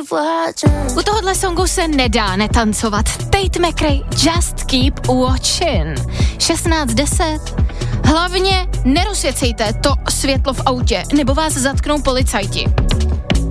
U tohohle songu se nedá netancovat. Tate McRae, Just Keep Watching. 16:10. Hlavně nerozsvěcejte to světlo v autě, nebo vás zatknou policajti.